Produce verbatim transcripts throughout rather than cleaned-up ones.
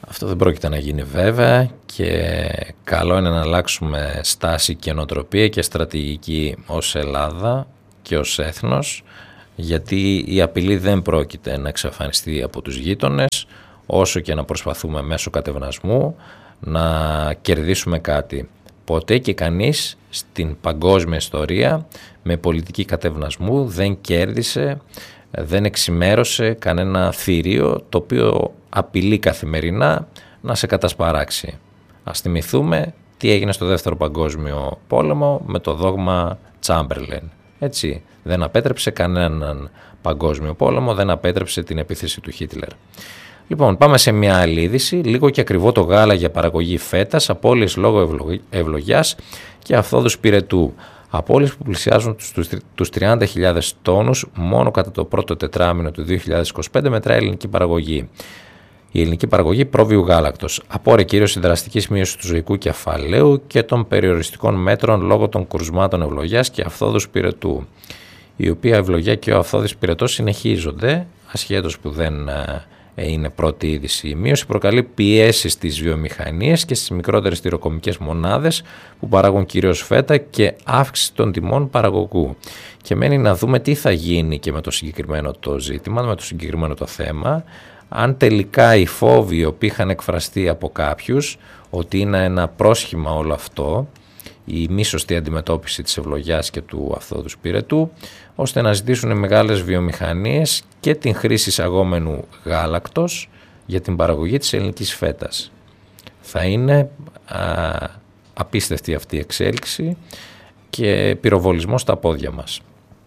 Αυτό δεν πρόκειται να γίνει βέβαια και καλό είναι να αλλάξουμε στάση και νοοτροπία και στρατηγική ως Ελλάδα και ως έθνος, γιατί η απειλή δεν πρόκειται να εξαφανιστεί από τους γείτονες, όσο και να προσπαθούμε μέσω κατευνασμού να κερδίσουμε κάτι. Ποτέ και κανείς στην παγκόσμια ιστορία με πολιτική κατευνασμού δεν κέρδισε, δεν εξημέρωσε κανένα θηρίο το οποίο απειλεί καθημερινά να σε κατασπαράξει. Ας θυμηθούμε τι έγινε στο Δεύτερο Παγκόσμιο Πόλεμο με το δόγμα Τσάμπερλεν. Έτσι, δεν απέτρεψε κανέναν παγκόσμιο πόλεμο, δεν απέτρεψε την επίθεση του Χίτλερ. Λοιπόν, πάμε σε μια άλλη είδηση. Λίγο και ακριβό το γάλα για παραγωγή φέτας, απώλειες λόγω ευλογιάς και αυθόδους πυρετού. Απώλειες που πλησιάζουν τους τριάντα χιλιάδες τόνους μόνο κατά το πρώτο τετράμηνο του δύο χιλιάδες είκοσι πέντε, μετράει η ελληνική παραγωγή. Η ελληνική παραγωγή πρόβειου γάλακτος. Απόρρε κυρίως η δραστική μείωση του ζωικού κεφαλαίου και των περιοριστικών μέτρων λόγω των κρουσμάτων ευλογιάς και αυθόδους πυρετού. Η οποία ευλογιά και ο αυθόδης πυρετός συνεχίζονται, ασχέτως που δεν είναι πρώτη είδηση. Η μείωση προκαλεί πιέσεις στις βιομηχανίες και στις μικρότερες τυροκομικές μονάδες που παράγουν κυρίως φέτα και αύξηση των τιμών παραγωγού. Και μένει να δούμε τι θα γίνει και με το συγκεκριμένο το ζήτημα, με το συγκεκριμένο το θέμα, αν τελικά οι φόβοι οι οποίοι είχαν εκφραστεί από κάποιους ότι είναι ένα πρόσχημα όλο αυτό, η μη σωστή αντιμετώπιση της ευλογιάς και του αυθόδους πυρετού, ώστε να ζητήσουν μεγάλες βιομηχανίες και την χρήση εισαγόμενου γάλακτος για την παραγωγή της ελληνικής φέτας. Θα είναι α, απίστευτη αυτή η εξέλιξη και πυροβολισμό στα πόδια μας.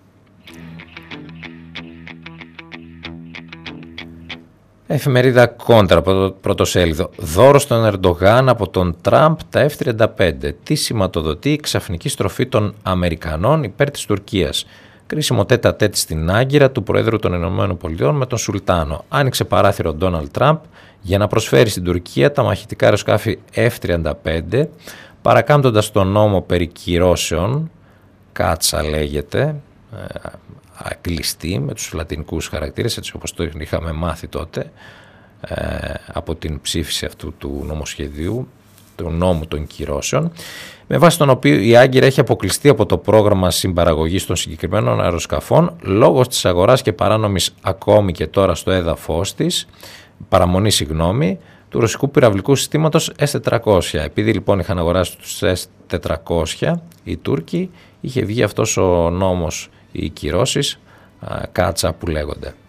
Εφημερίδα Κόντρα, πρωτοσέλιδο. Δώρο στον Ερντογάν από τον Τραμπ τα εφ τριάντα πέντε. Τι σηματοδοτεί η ξαφνική στροφή των Αμερικανών υπέρ της Τουρκίας. Κρίσιμο τέτα τέτ στην Άγκυρα του Προέδρου των ΗΠΑ με τον Σουλτάνο. Άνοιξε παράθυρο ο Ντόναλντ Τραμπ για να προσφέρει στην Τουρκία τα μαχητικά αεροσκάφη εφ τριάντα πέντε, παρακάμπτοντας τον νόμο περί κυρώσεων, Κάτσα λέγεται, κλειστή με τους λατινικούς χαρακτήρες, έτσι όπως το είχαμε μάθει τότε ε, από την ψήφιση αυτού του νομοσχεδίου, του νόμου των κυρώσεων, με βάση τον οποίο η Άγκυρα έχει αποκλειστεί από το πρόγραμμα συμπαραγωγής των συγκεκριμένων αεροσκαφών λόγω της αγοράς και παράνομης ακόμη και τώρα στο έδαφος της, παραμονή συγγνώμη, του ρωσικού πυραυλικού συστήματος ες τετρακόσια. Επειδή λοιπόν είχαν αγοράσει τους ες τετρακόσια οι Τούρκοι, είχε βγει αυτός ο νόμος, οι κυρώσεις, Κάτσα που λέγονται.